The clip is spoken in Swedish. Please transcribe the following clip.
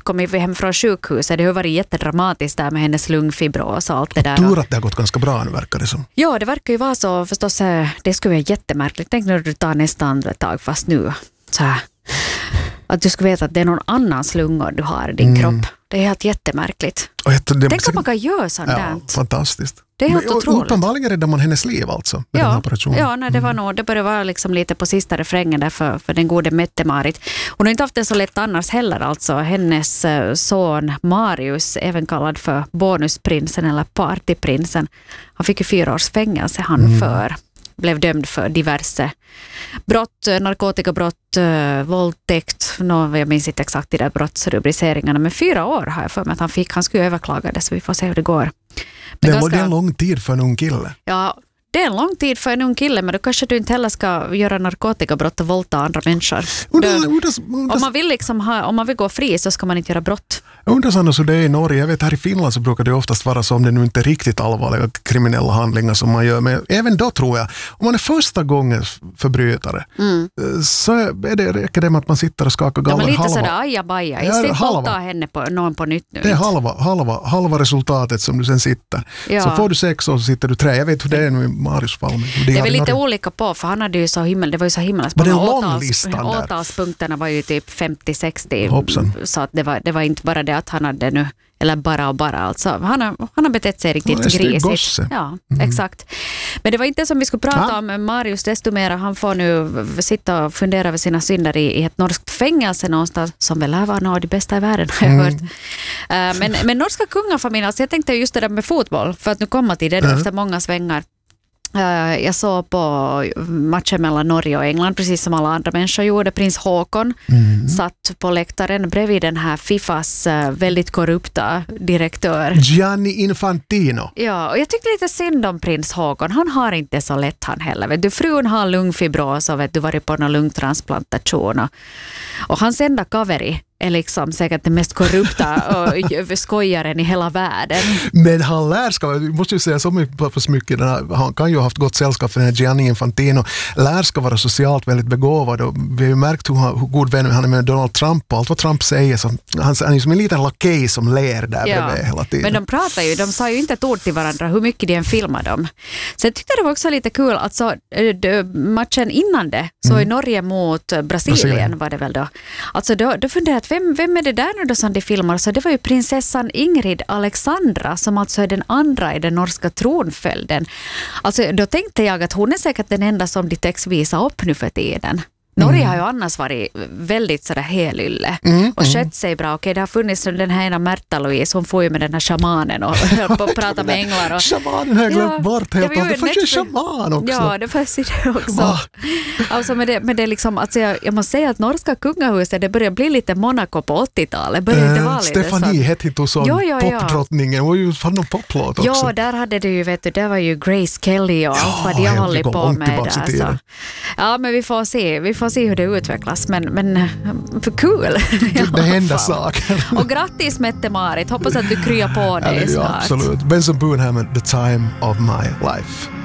kommit hem från sjukhuset. Det har varit jättedramatiskt där med hennes lungfibros och allt det där. Tur att det har gått ganska bra nu, verkar det som. Ja, det verkar ju vara så. Förstås, det skulle vara jättemärkligt. Tänk när du tar nästa andra tag fast nu. Så här. Att du skulle veta att det är någon annans lungor du har i din kropp. Det är helt jättemärkligt. Tänk att man kan göra sånt där. Ja, fantastiskt. Det är helt otroligt. Uppenbarligen räddar man hennes liv alltså med den här operationen. Ja, nej, det började vara liksom lite på sista refrängen där för den gode Mette-Marit. Hon har inte haft det så lätt annars heller alltså. Hennes son Marius, även kallad för bonusprinsen eller partyprinsen, han fick ju 4 års fängelse blev dömd för diverse brott, narkotikabrott, våldtäkt, jag minns inte exakt de där brottsrubriceringarna, men 4 år har jag för mig att han fick. Han skulle överklaga det, så vi får se hur det går. Det är en lång tid för en ung kille. Ja, det är en lång tid för en ung kille, men då kanske du inte heller ska göra narkotikabrott och våldta andra människor. Om man vill gå fri så ska man inte göra brott. Jag undrar så det är i Norge. Jag vet här i Finland så brukar det oftast vara så, om det nu inte är riktigt allvarliga kriminella handlingar som man gör. Men även då tror jag, om man är första gångens förbrytare så räcker det med att man sitter och skakar galler. Ja, men lite sådär ajabaja. Jag ser våldta henne på någon på nytt nu. Det är halva resultatet som du sen sitter. Ja. Så får du 6 år så sitter du 3. Jag vet hur det är nu i Marius fall. Det är väl lite olika på, för han hade ju så det var ju så himla. Men det är en lång listan där. Åtalspunkterna var ju typ 50-60. Så att det var inte bara det att han hade nu, eller bara alltså. Han har betett sig riktigt grisigt. Ja, exakt. Men det var inte som vi skulle prata om Marius desto mer. Han får nu sitta och fundera över sina synder i ett norskt fängelse någonstans, som väl är något av det bästa i världen, har jag hört. Men norska kungafamiljen, alltså jag tänkte just det där med fotboll, för att nu komma till det efter många svängar. Jag såg på matchen mellan Norge och England, precis som alla andra människor gjorde. Prins Håkon satt på läktaren bredvid den här Fifas väldigt korrupta direktör. Gianni Infantino. Ja, och jag tyckte lite synd om prins Håkon. Han har inte så lätt han heller. Vet du, frun har lungfibros och varit på någon lungtransplantation. Och hans enda kaveri är liksom säkert den mest korrupta och skojaren i hela världen. Men han måste ju säga så mycket på smycken. Han kan ju ha haft gott sällskap för den här Gianni Infantino. Ska vara socialt väldigt begåvad, och vi har ju märkt hur god vän han är med Donald Trump och allt vad Trump säger. Så han är som en liten lakej som ler där bredvid hela tiden. Men de sa ju inte ett ord till varandra hur mycket de än filmade dem. Så jag tyckte det var också lite kul att så, matchen innan det, så i Norge mot Brasilien var det väl då. Alltså då funderade jag, vem är det där nu då som de filmar? Så det var ju prinsessan Ingrid Alexandra, som alltså är den andra i den norska tronföljden. Alltså då tänkte jag att hon är säkert den enda som de text visar upp nu för tiden. Norge har ju annars varit väldigt sådär helylle och skött sig bra. Okej, det har funnits den här ena Märta-Louise, hon får ju med den här shamanen och prata med änglar. Och, shamanen har jag glömt bort helt. Det fanns ju shaman också. Ja, det fanns ju det också. Alltså med det liksom, alltså jag måste säga att norska kungahuset, det börjar bli lite Monaco på 80-talet. Stefanie hette inte så popdrottningen, hon var ju fan någon poplåt också. Ja, där hade det ju, där var ju Grace Kelly och allt vad de har hållit på med där. Så. Ja, men vi får se hur det utvecklas, men för kul. Det händer saker. Och grattis Mette-Marit, hoppas att du kryar på dig snart. Ja, absolut. Benson Boone här med The Time of My Life.